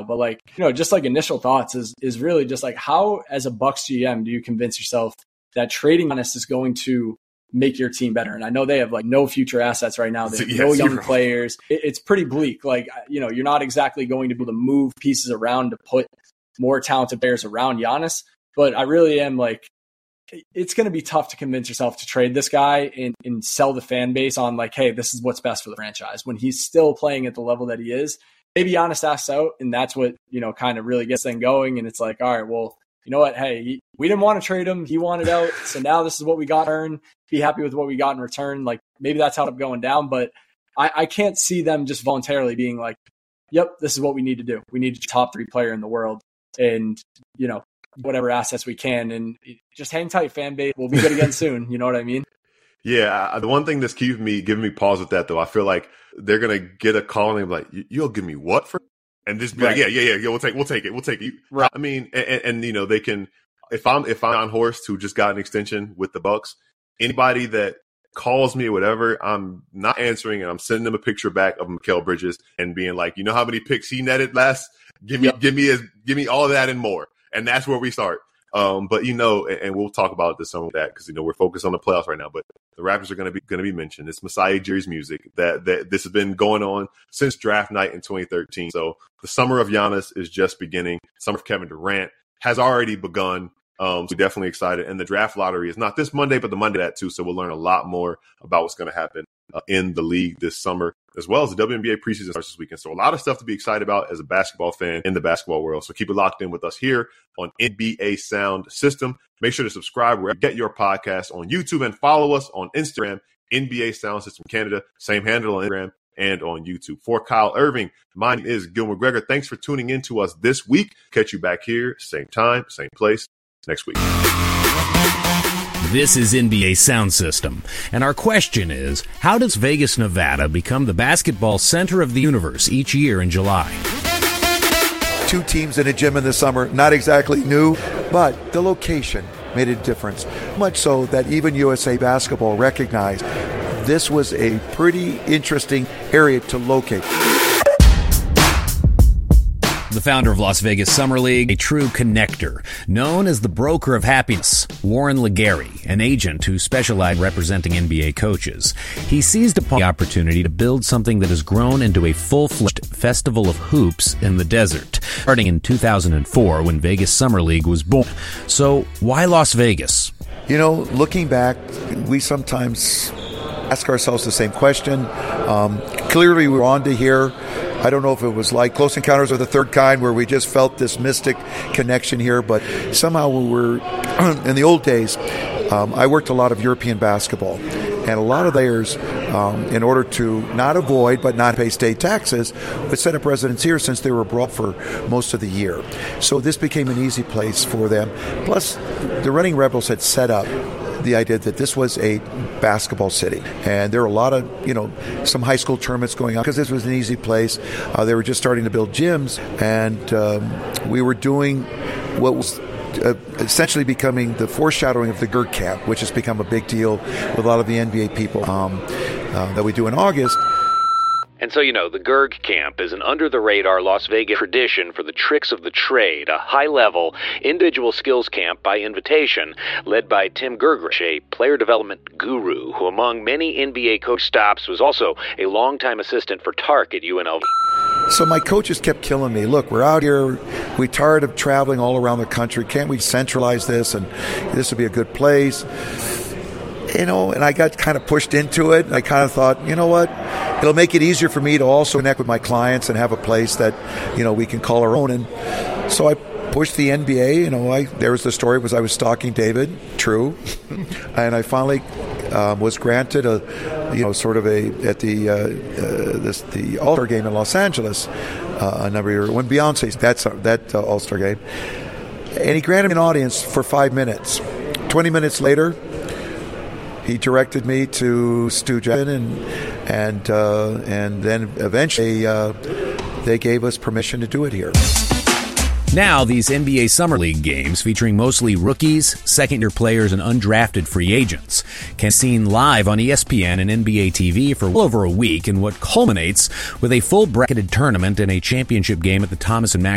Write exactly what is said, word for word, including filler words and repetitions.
But like, you know, just like initial thoughts is is really just like, how as a Bucks G M do you convince yourself that trading Giannis is going to make your team better? And I know they have like no future assets right now. They have yes, no young right. players. It, it's pretty bleak. Like, you know, you're not exactly going to be able to move pieces around to put more talented players around Giannis. But I really am like, it's going to be tough to convince yourself to trade this guy and, and sell the fan base on like, hey, this is what's best for the franchise when he's still playing at the level that he is. Maybe Giannis asks out, and that's what, you know, kind of really gets things going. And it's like, all right, well, you know what? Hey, he, we didn't want to trade him. He wanted out. So now this is what we got to earn. Be happy with what we got in return. Like, maybe that's how it's going down. But I, I can't see them just voluntarily being like, yep, this is what we need to do. We need a top three player in the world. And, you know, whatever assets we can, and just hang tight, fan base. We'll be good again soon. You know what I mean? Yeah. The one thing that's keeping me, giving me pause with that, though, I feel like they're going to get a call and they're like, you'll give me what for? And just be right. like, yeah, yeah, yeah, yeah, we'll take, we'll take it, we'll take it. Right. I mean, and, and you know, they can. If I'm if I'm on Horst, who just got an extension with the Bucks, anybody that calls me or whatever, I'm not answering, and I'm sending them a picture back of Mikal Bridges and being like, you know how many picks he netted last? Give me, yep. give me, his, give me all of that and more, and that's where we start. Um, but you know, and, and we'll talk about this some of that because you know we're focused on the playoffs right now. But the Raptors are going to be going to be mentioned. It's Masai Ujiri's music that that this has been going on since draft night in twenty thirteen. So the summer of Giannis is just beginning. Summer of Kevin Durant has already begun. Um, so definitely excited. And the draft lottery is not this Monday, but the Monday that too. So we'll learn a lot more about what's going to happen uh, in the league this summer, as well as the W N B A preseason starts this weekend. So a lot of stuff to be excited about as a basketball fan in the basketball world. So keep it locked in with us here on N B A Sound System. Make sure to subscribe wherever you get your podcast on YouTube and follow us on Instagram, N B A Sound System Canada. Same handle on Instagram and on YouTube. For Kyle Irving, my name is Gil McGregor. Thanks for tuning in to us this week. Catch you back here, same time, same place next week. This is N B A Sound System, and our question is, how does Vegas, Nevada become the basketball center of the universe each year in July? Two teams in a gym in the summer, not exactly new, but the location made a difference. Much so that even U S A Basketball recognized this was a pretty interesting area to locate. The founder of Las Vegas Summer League, a true connector, known as the broker of happiness, Warren Legary, an agent who specialized representing N B A coaches. He seized upon the opportunity to build something that has grown into a full-fledged festival of hoops in the desert, starting in two thousand four when Vegas Summer League was born. So why Las Vegas? You know, looking back, we sometimes ask ourselves the same question. Um, clearly, we were on to here. I don't know if it was like Close Encounters of the Third Kind where we just felt this mystic connection here, but somehow we were, in the old days, um, I worked a lot of European basketball, and a lot of players, um, in order to not avoid but not pay state taxes, would set up residence here since they were abroad for most of the year. So this became an easy place for them. Plus, the Running Rebels had set up the idea that this was a basketball city, and there were a lot of, you know, some high school tournaments going on because this was an easy place. Uh, they were just starting to build gyms, and um, we were doing what was uh, essentially becoming the foreshadowing of the G E R G Camp, which has become a big deal with a lot of the N B A people um, uh, that we do in August. And so, you know, the G E R G Camp is an under-the-radar Las Vegas tradition for the tricks of the trade, a high-level individual skills camp by invitation, led by Tim Gergerich, a player development guru, who among many N B A coach stops was also a longtime assistant for Tark at U N L V. So my coaches kept killing me. Look, we're out here. We're tired of traveling all around the country. Can't we centralize this? And this would be a good place. You know, and I got kind of pushed into it. I kind of thought, you know what? It'll make it easier for me to also connect with my clients and have a place that, you know, we can call our own. And so I pushed the N B A. You know, I there was the story was I was stalking David, true, and I finally um, was granted a, you know, sort of a at the uh, uh, this the All-Star game in Los Angeles uh, a number of years when Beyonce that's that uh, All-Star game, and he granted me an audience for five minutes. Twenty minutes later, he directed me to Stu Jackson, and and uh, and then eventually uh, they gave us permission to do it here. Now, these N B A Summer League games, featuring mostly rookies, second-year players, and undrafted free agents, can be seen live on E S P N and N B A T V for well over a week in what culminates with a full bracketed tournament and a championship game at the Thomas and Mack